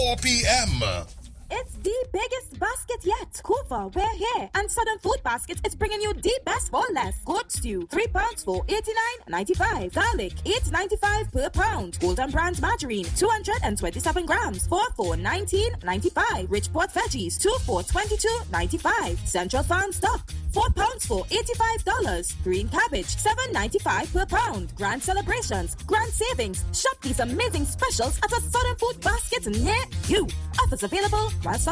4 p.m. It's the biggest basket yet. Kufa, we're here. And Southern Food Basket is bringing you the best for less. Goat stew, 3 pounds for $89.95. Garlic, $8.95 per pound. Golden Brand margarine, 227 grams, 4 for $19.95. Richport veggies, 2 for $22.95. Central Farm stock, 4 pounds for $85. Green cabbage, $7.95 per pound. Grand celebrations, grand savings. Shop these amazing specials at a Southern Food Basket near you. Offers available while